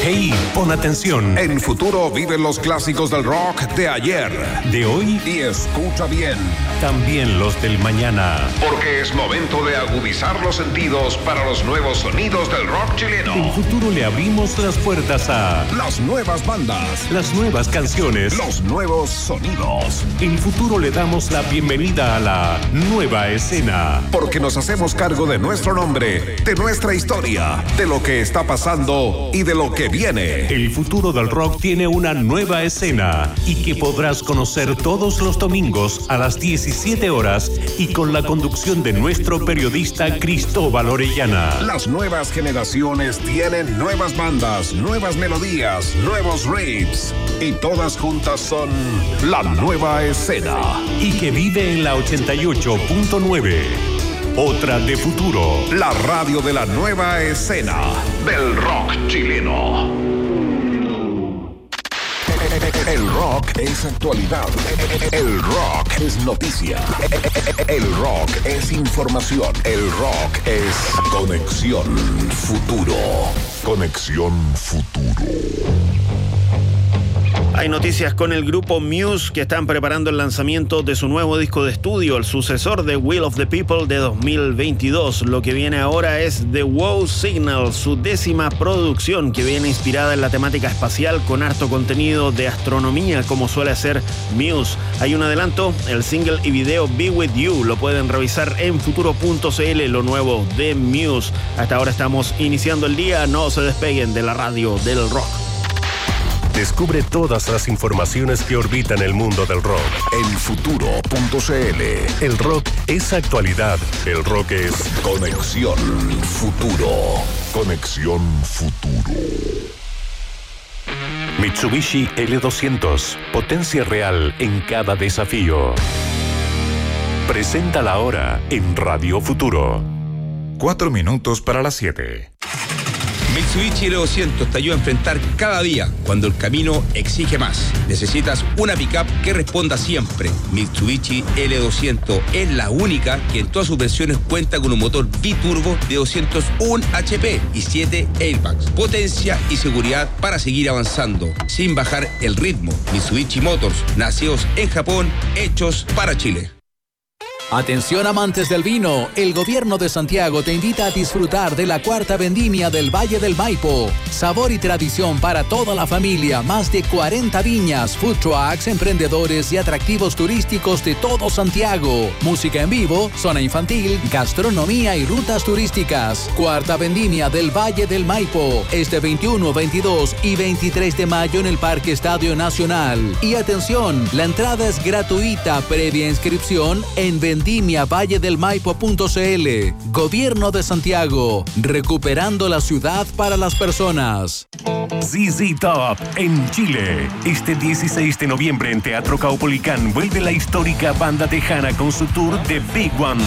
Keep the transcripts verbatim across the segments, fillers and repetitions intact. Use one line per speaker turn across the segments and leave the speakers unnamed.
Hey, pon atención.
En Futuro vive los clásicos del rock de ayer,
de hoy
y escucha bien,
también los del mañana.
Porque es momento de agudizar los sentidos para los nuevos sonidos del rock chileno.
En Futuro le abrimos las puertas a
las nuevas bandas,
las nuevas canciones,
los nuevos sonidos.
En Futuro le damos la bienvenida a la nueva escena.
Porque nos hacemos cargo de nuestro nombre, de nuestra historia, de lo que está pasando y de lo que viene.
El futuro del rock tiene una nueva escena y que podrás conocer todos los domingos a las diecisiete horas y con la conducción de nuestro periodista Cristóbal Orellana.
Las nuevas generaciones tienen nuevas bandas, nuevas melodías, nuevos riffs y todas juntas son la nueva escena.
Y que vive en la ochenta y ocho punto nueve. Otra de Futuro.
La radio de la nueva escena del rock chileno. El rock es actualidad. El rock es noticia. El rock es información. El rock es Conexión Futuro. Conexión Futuro.
Hay noticias con el grupo Muse, que están preparando el lanzamiento de su nuevo disco de estudio, el sucesor de Will of the People de dos mil veintidós. Lo que viene ahora es The Wow Signal, su décima producción, que viene inspirada en la temática espacial con harto contenido de astronomía, como suele hacer Muse. Hay un adelanto, el single y video Be With You, lo pueden revisar en futuro punto cl, lo nuevo de Muse. Hasta ahora estamos iniciando el día, no se despeguen de la radio del rock.
Descubre todas las informaciones que orbitan el mundo del rock
en futuro punto cl.
El rock es actualidad. El rock es
Conexión Futuro. Conexión Futuro.
Mitsubishi L doscientos. Potencia real en cada desafío. Presenta la hora en Radio Futuro.
Cuatro minutos para las siete.
Mitsubishi L doscientos te ayuda a enfrentar cada día cuando el camino exige más. Necesitas una pickup que responda siempre. Mitsubishi L doscientos es la única que en todas sus versiones cuenta con un motor biturbo de doscientos uno H P y siete airbags. Potencia y seguridad para seguir avanzando sin bajar el ritmo. Mitsubishi Motors, nacidos en Japón, hechos para Chile.
Atención amantes del vino, el gobierno de Santiago te invita a disfrutar de la cuarta vendimia del Valle del Maipo. Sabor y tradición para toda la familia, más de cuarenta viñas, food trucks, emprendedores y atractivos turísticos de todo Santiago. Música en vivo, zona infantil, gastronomía y rutas turísticas. Cuarta vendimia del Valle del Maipo, este veintiuno, veintidós y veintitrés de mayo en el Parque Estadio Nacional. Y atención, la entrada es gratuita previa inscripción en vendimia valle del maipo punto cl. Gobierno de Santiago, recuperando la ciudad para las personas.
Z Z Top en Chile. Este dieciséis de noviembre en Teatro Caupolicán vuelve la histórica banda tejana con su tour The Big One.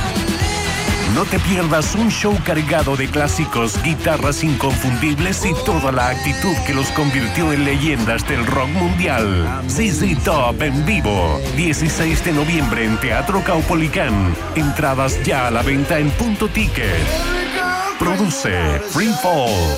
No te pierdas un show cargado de clásicos, guitarras inconfundibles y toda la actitud que los convirtió en leyendas del rock mundial. Z Z Top en vivo, dieciséis de noviembre en Teatro Caupolicán. Entradas ya a la venta en Punto Ticket. Produce Free Fall.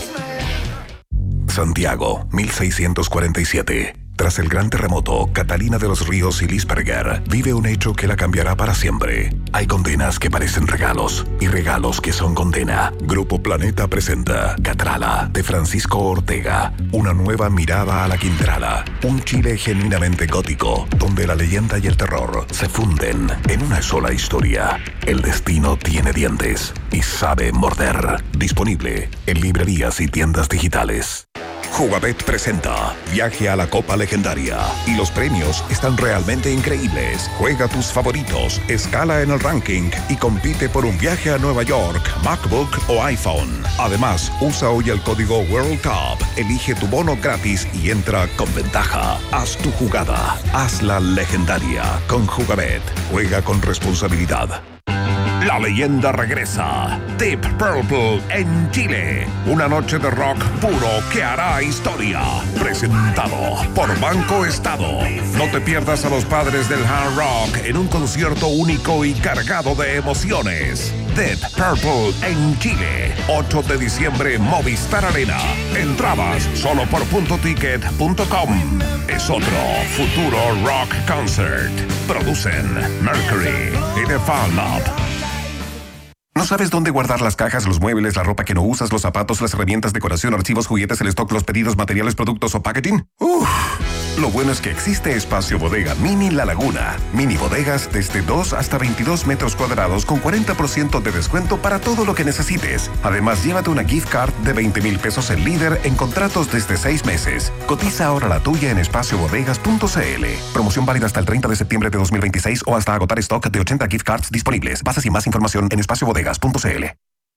Santiago, mil seiscientos cuarenta y siete. Tras el gran terremoto, Catalina de los Ríos y Lisperger vive un hecho que la cambiará para siempre. Hay condenas que parecen regalos y regalos que son condena. Grupo Planeta presenta Catrala, de Francisco Ortega. Una nueva mirada a la Quintrala. Un Chile genuinamente gótico, donde la leyenda y el terror se funden en una sola historia. El destino tiene dientes y sabe morder. Disponible en librerías y tiendas digitales. Jugabet presenta Viaje a la Copa Legendaria y los premios están realmente increíbles. Juega tus favoritos, escala en el ranking y compite por un viaje a Nueva York, MacBook o iPhone. Además, usa hoy el código World Cup, elige tu bono gratis y entra con ventaja. Haz tu jugada, hazla legendaria con Jugabet. Juega con responsabilidad. La leyenda regresa. Deep Purple en Chile. Una noche de rock puro que hará historia. Presentado por Banco Estado. No te pierdas a los padres del hard rock en un concierto único y cargado de emociones. Deep Purple en Chile. ocho de diciembre, Movistar Arena. Entradas solo por punto ticket punto com. Es otro futuro rock concert. Producen Mercury y The Fan Lab. ¿No sabes dónde guardar las cajas, los muebles, la ropa que no usas, los zapatos, las herramientas, decoración, archivos, juguetes, el stock, los pedidos, materiales, productos o packaging? Uf. Lo bueno es que existe Espacio Bodega Mini La Laguna. Mini bodegas desde dos hasta veintidós metros cuadrados con cuarenta por ciento de descuento para todo lo que necesites. Además, llévate una gift card de veinte mil pesos en Líder en contratos desde seis meses. Cotiza ahora la tuya en espacio bodegas punto c l. Promoción válida hasta el treinta de septiembre de dos mil veintiséis o hasta agotar stock de ochenta gift cards disponibles. Bases y más información en espacio bodegas punto c l.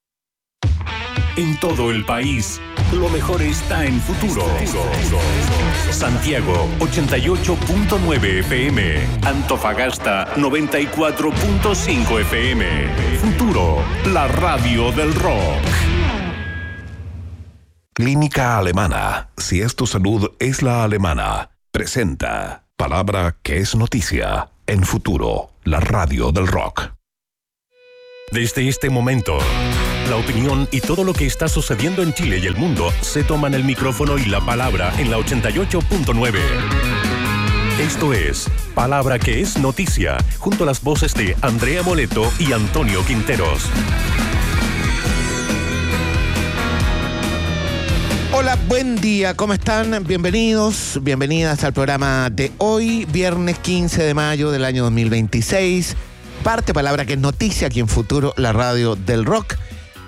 En todo el país, lo mejor está en Futuro. Santiago, ochenta y ocho punto nueve F M. Antofagasta, noventa y cuatro punto cinco F M. Futuro, la radio del rock.
Clínica Alemana. Si es tu salud, es la alemana. Presenta palabra que es noticia en Futuro, la radio del rock.
Desde este momento, la opinión y todo lo que está sucediendo en Chile y el mundo se toman el micrófono y la palabra en la ochenta y ocho punto nueve. Esto es Palabra que es Noticia, junto a las voces de Andrea Moleto y Antonio Quinteros.
Hola, buen día, ¿cómo están? Bienvenidos, bienvenidas al programa de hoy, viernes quince de mayo del año dos mil veintiséis. Parte Palabra que es Noticia aquí en Futuro, la radio del rock.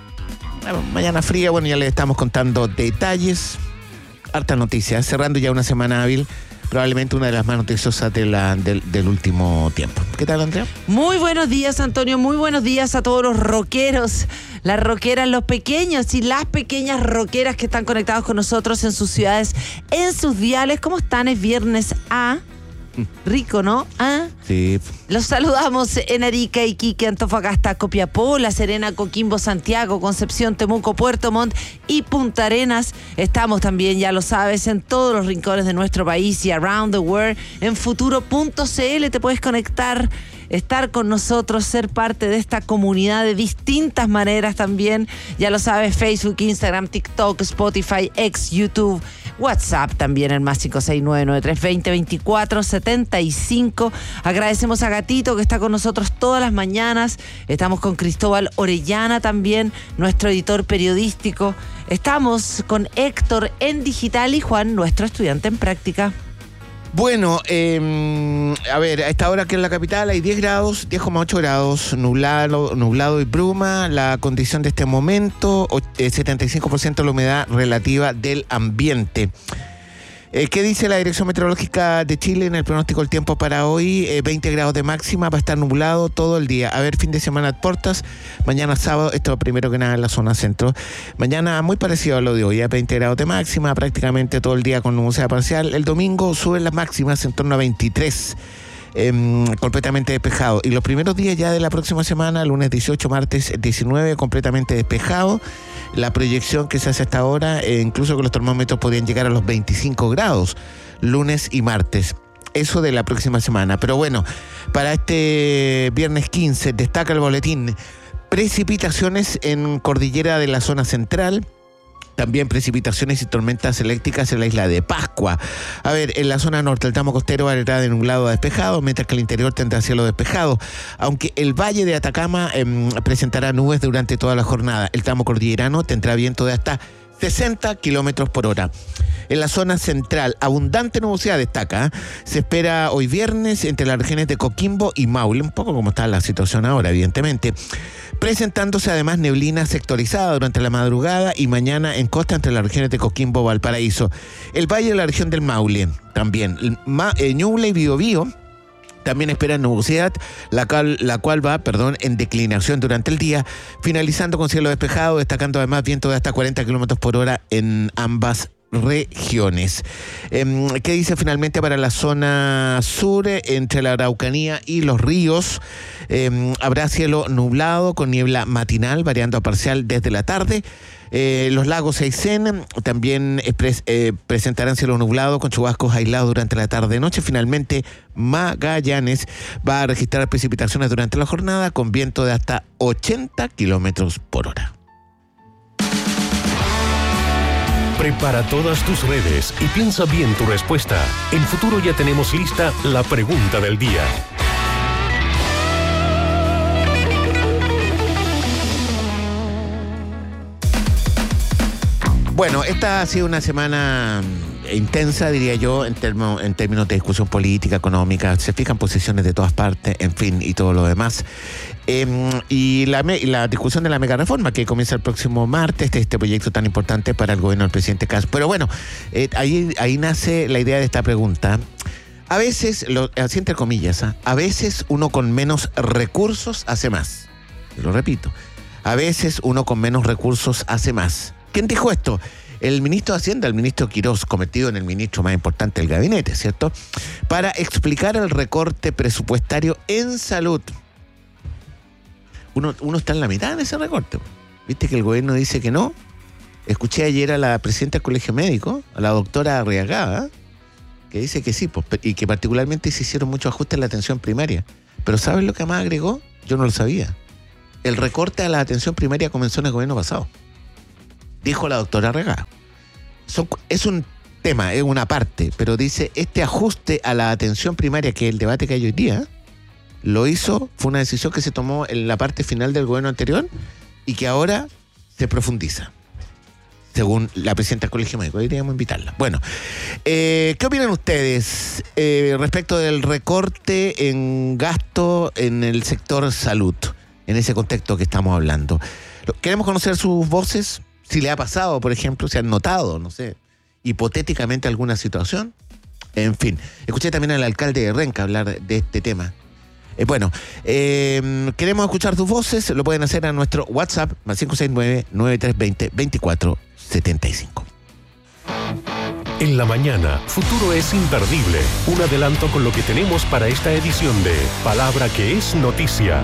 Bueno, mañana fría, bueno, ya les estamos contando detalles. Harta noticia, cerrando ya una semana hábil, probablemente una de las más noticiosas de la, del, del último tiempo. ¿Qué tal, Andrea?
Muy buenos días, Antonio, muy buenos días a todos los rockeros, las rockeras, los pequeños y las pequeñas rockeras que están conectados con nosotros en sus ciudades, en sus diales. ¿Cómo están? Es viernes A. Rico, ¿no? ¿Ah?
Sí.
Los saludamos en Arica, Iquique, Antofagasta, Copiapó, La Serena, Coquimbo, Santiago, Concepción, Temuco, Puerto Montt y Punta Arenas. Estamos también, ya lo sabes, en todos los rincones de nuestro país y around the world. En futuro punto c l te puedes conectar, estar con nosotros, ser parte de esta comunidad de distintas maneras también. Ya lo sabes, Facebook, Instagram, TikTok, Spotify, X, YouTube, WhatsApp también, el más cinco seis nueve nueve tres dos cero dos cuatro siete cinco. Agradecemos a Gatito que está con nosotros todas las mañanas. Estamos con Cristóbal Orellana también, nuestro editor periodístico. Estamos con Héctor en digital y Juan, nuestro estudiante en práctica.
Bueno, eh, a ver, a esta hora aquí en la capital hay diez grados, diez coma ocho grados, nublado, nublado y bruma. La condición de este momento, setenta y cinco por ciento la humedad relativa del ambiente. Eh, ¿Qué dice la Dirección Meteorológica de Chile en el pronóstico del tiempo para hoy? Eh, veinte grados de máxima, va a estar nublado todo el día. A ver, fin de semana de portas. Mañana sábado, esto primero que nada en la zona centro. Mañana muy parecido a lo de hoy, a veinte grados de máxima, prácticamente todo el día con nubosidad parcial. El domingo suben las máximas en torno a veintitrés. Eh, completamente despejado. Y los primeros días ya de la próxima semana, lunes dieciocho, martes diecinueve, completamente despejado. La proyección que se hace hasta ahora, eh, incluso que los termómetros podrían llegar a los veinticinco grados, lunes y martes. Eso de la próxima semana. Pero bueno, para este viernes quince destaca el boletín: precipitaciones en cordillera de la zona central. También precipitaciones y tormentas eléctricas en la isla de Pascua. A ver, en la zona norte el tramo costero variará de nublado a despejado, mientras que el interior tendrá cielo despejado. Aunque el valle de Atacama eh, presentará nubes durante toda la jornada. El tramo cordillerano tendrá viento de hasta sesenta kilómetros por hora. En la zona central, abundante nubosidad destaca. ¿eh? Se espera hoy viernes entre las regiones de Coquimbo y Maule, un poco como está la situación ahora, evidentemente. Presentándose además neblina sectorizada durante la madrugada y mañana en costa entre las regiones de Coquimbo y Valparaíso. El valle de la región del Maule también. Ma, eh, Ñuble y Biobío también esperan nubosidad, la cual, la cual va, perdón, en declinación durante el día, finalizando con cielo despejado, destacando además viento de hasta cuarenta kilómetros por hora en ambas regiones. Eh, ¿Qué dice finalmente para la zona sur, entre la Araucanía y los ríos? Eh, habrá cielo nublado con niebla matinal, variando a parcial desde la tarde. Eh, los lagos Aysén también pres, eh, presentarán cielo nublado con chubascos aislados durante la tarde-noche. Finalmente, Magallanes va a registrar precipitaciones durante la jornada con viento de hasta ochenta kilómetros por hora.
Prepara todas tus redes y piensa bien tu respuesta. En Futuro ya tenemos lista la pregunta del día.
Bueno, esta ha sido una semana intensa, diría yo, en, termo, en términos de discusión política, económica. Se fijan posiciones de todas partes, en fin, y todo lo demás. Eh, y, la, y la discusión de la mega reforma que comienza el próximo martes, este, este proyecto tan importante para el gobierno del presidente Kast. Pero bueno, eh, ahí, ahí nace la idea de esta pregunta. A veces, lo, así entre comillas, ¿eh? a veces uno con menos recursos hace más. Lo repito, a veces uno con menos recursos hace más. ¿Quién dijo esto? El ministro de Hacienda, el ministro Quirós, convertido en el ministro más importante del gabinete, ¿cierto? Para explicar el recorte presupuestario en salud. Uno, uno está en la mitad de ese recorte. ¿Viste que el gobierno dice que no? Escuché ayer a la presidenta del Colegio Médico, a la doctora Arriagada, que dice que sí, pues, y que particularmente se hicieron muchos ajustes en la atención primaria. Pero ¿sabes lo que más agregó? Yo no lo sabía. El recorte a la atención primaria comenzó en el gobierno pasado. Dijo la doctora Arriagada. Son, es un tema, es una parte, pero dice, este ajuste a la atención primaria, que es el debate que hay hoy día, lo hizo, fue una decisión que se tomó en la parte final del gobierno anterior y que ahora se profundiza, según la presidenta del Colegio Médico. Deberíamos invitarla. Bueno, eh, ¿qué opinan ustedes eh, respecto del recorte en gasto en el sector salud, en ese contexto que estamos hablando? Queremos conocer sus voces. Si le ha pasado, por ejemplo, si han notado, no sé, hipotéticamente alguna situación. En fin, escuché también al alcalde de Renca hablar de este tema. Eh, bueno, eh, queremos escuchar tus voces. Lo pueden hacer a nuestro WhatsApp, más cinco seis nueve, nueve tres dos cero, veinticuatro setenta y cinco.
En la mañana, Futuro es imperdible. Un adelanto con lo que tenemos para esta edición de Palabra que es Noticia.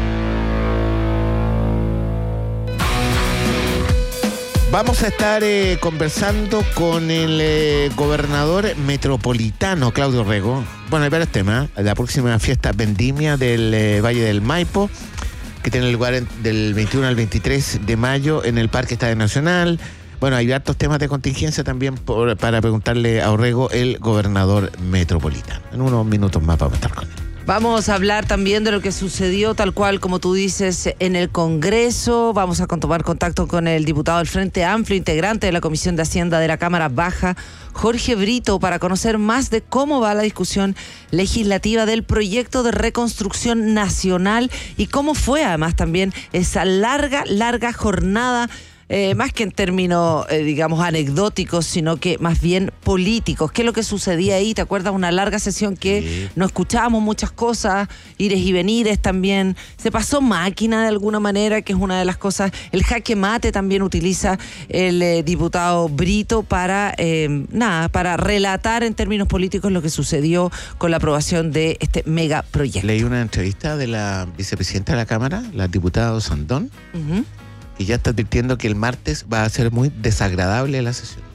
Vamos a estar eh, conversando con el eh, gobernador metropolitano, Claudio Rego. Bueno, hay varios temas. La próxima fiesta vendimia del eh, Valle del Maipo, que tiene lugar en, del veintiuno al veintitrés de mayo en el Parque Estadio Nacional. Bueno, hay hartos temas de contingencia también por, para preguntarle a Orrego, el gobernador metropolitano. En unos minutos más vamos a estar con él.
Vamos a hablar también de lo que sucedió, tal cual como tú dices, en el Congreso. Vamos a tomar contacto con el diputado del Frente Amplio, integrante de la Comisión de Hacienda de la Cámara Baja, Jorge Brito, para conocer más de cómo va la discusión legislativa del proyecto de reconstrucción nacional y cómo fue además también esa larga, larga jornada. Eh, más que en términos, eh, digamos, anecdóticos, sino que más bien políticos. ¿Qué es lo que sucedía ahí? ¿Te acuerdas? Una larga sesión que sí. No escuchábamos muchas cosas, ires y venires también. Se pasó máquina de alguna manera, que es una de las cosas. El jaque mate también utiliza el eh, diputado Brito para, eh, nada, para relatar en términos políticos lo que sucedió con la aprobación de este megaproyecto.
Leí una entrevista de la vicepresidenta de la Cámara, la diputada Sandón, uh-huh. y ya está advirtiendo que el martes va a ser muy desagradable la sesión.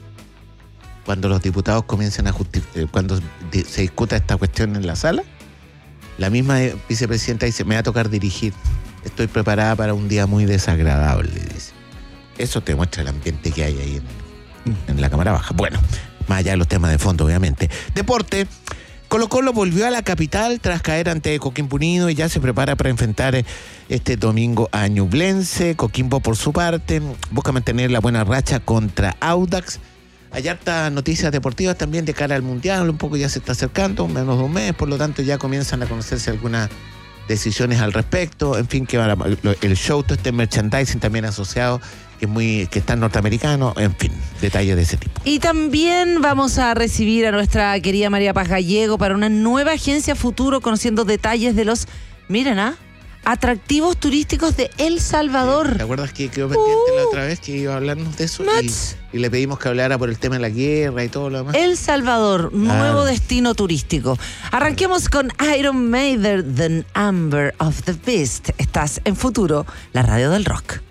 Cuando los diputados comiencen a justificar, cuando se discuta esta cuestión en la sala, la misma vicepresidenta dice, me va a tocar dirigir, estoy preparada para un día muy desagradable, dice. Eso te muestra el ambiente que hay ahí en, en la Cámara Baja. Bueno, más allá de los temas de fondo, obviamente. Deporte. Colo-Colo volvió a la capital tras caer ante Coquimbo Unido y ya se prepara para enfrentar este domingo a Ñublense. Coquimbo, por su parte, busca mantener la buena racha contra Audax. Hay hartas noticias deportivas también de cara al Mundial, un poco ya se está acercando, menos de un mes, por lo tanto ya comienzan a conocerse algunas decisiones al respecto. En fin, que el show, todo este merchandising también asociado, que es muy, que está norteamericano, en fin, detalles de ese tipo.
Y también vamos a recibir a nuestra querida María Paz Gallego para una nueva agencia Futuro, conociendo detalles de los, miren, ¿ah? atractivos turísticos de El Salvador.
¿Te acuerdas que quedó pendiente
Uh,
la otra vez que iba a hablarnos de eso?
Mats.
Y, y le pedimos que hablara por el tema de la guerra y todo lo demás.
El Salvador, nuevo
Ah.
destino turístico. Arranquemos con Iron Maiden, The Number of the Beast. Estás en Futuro, la radio del rock.